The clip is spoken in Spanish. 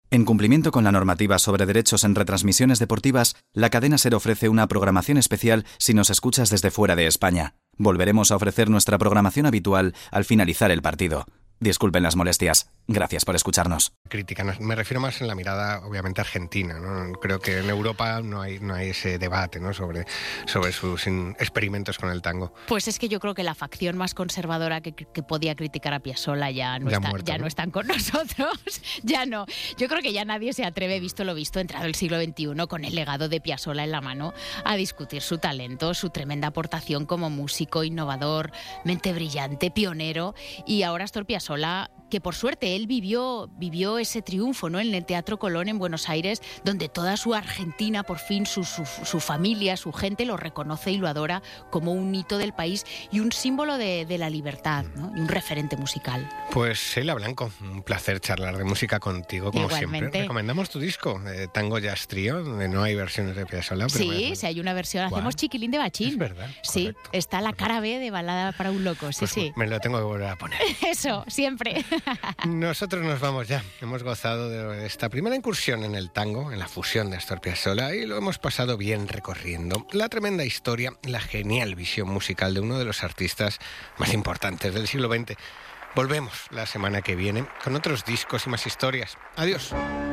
En cumplimiento con la normativa sobre derechos en retransmisiones deportivas, la cadena SER ofrece una programación especial si nos escuchas desde fuera de España. Volveremos a ofrecer nuestra programación habitual al finalizar el partido. Disculpen las molestias. Gracias por escucharnos. Crítica, me refiero más en la mirada, obviamente, argentina, ¿no? Creo que en Europa no hay ese debate, ¿no? sobre sus experimentos con el tango. Pues es que yo creo que la facción más conservadora que podía criticar a Piazzolla ya no están con nosotros. Ya no. Yo creo que ya nadie se atreve, visto lo visto, entrado el siglo XXI, con el legado de Piazzolla en la mano, a discutir su talento, su tremenda aportación como músico, innovador, mente brillante, pionero. Y ahora Astor Piazzolla, que por suerte él vivió ese triunfo, ¿no?, en el Teatro Colón en Buenos Aires, donde toda su Argentina, por fin, su familia, su gente lo reconoce y lo adora como un hito del país y un símbolo de la libertad, ¿no?, y un referente musical. Pues Sheila Blanco, un placer charlar de música contigo, como Igualmente. siempre. Recomendamos tu disco, Tango Jazz Trio, donde no hay versiones de Piazzolla. Sí, si hay una versión, hacemos Chiquilín de Bachín. Es verdad. Sí, Correcto. Está la cara B de Balada para un loco, sí, Pues sí. me lo tengo que volver a poner. Eso, siempre. Nosotros nos vamos ya. Hemos gozado de esta primera incursión en el tango, en la fusión de Astor Piazzolla, y lo hemos pasado bien recorriendo la tremenda historia, la genial visión musical de uno de los artistas más importantes del siglo XX. Volvemos la semana que viene con otros discos y más historias. Adiós.